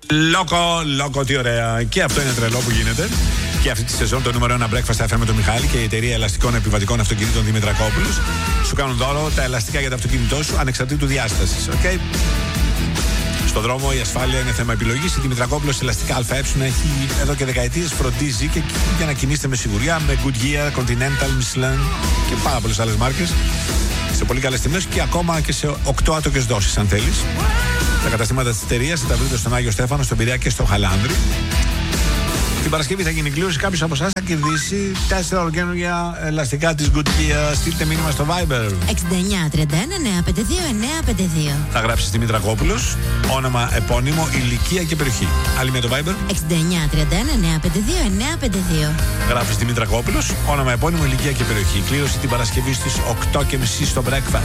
Λόκο, τι ωραία. Και αυτό είναι τρελό που γίνεται. Και αυτή τη σεζόν το νούμερο 1 breakfast θα έφερε το Μιχάλη και η εταιρεία ελαστικών επιβατικών αυτοκινήτων Δημητρακόπουλος. Σου κάνουν δώρο τα ελαστικά για το αυτοκίνητό σου ανεξαρτήτου διάστασης. Okay? Στον δρόμο η ασφάλεια είναι θέμα επιλογής. Η Δημητρακόπουλος ελαστικά ΑΕ έχει εδώ και δεκαετίες φροντίζει και για να κινείστε με σιγουριά με Goodyear, Continental, Michelin και πάρα πολλές άλλες μάρκες. Σε πολύ καλές τιμές και ακόμα και σε 8 άτοκες δόσεις αν θέλεις. Τα καταστήματα της εταιρείας θα τα βρείτε στον Άγιο Στέφανο, στον Πειραιά και στο Χαλάνδρη. Την Παρασκευή θα γίνει κλήρωση. Κάποιος από εσάς θα κερδίσει 4 ολοκαίνουργια ελαστικά της Goodyear. Στείλτε μήνυμα στο Viber 6931-952-952. Θα γράψεις Δημητρακόπουλος, όνομα, επώνυμο, ηλικία και περιοχή. Άλλη με το Viber 6931-952-952. Γράφεις Δημητρακόπουλος, όνομα, επώνυμο, ηλικία και περιοχή. Κλήρωση την Παρασκευή στις 8:30 στο Breakfast.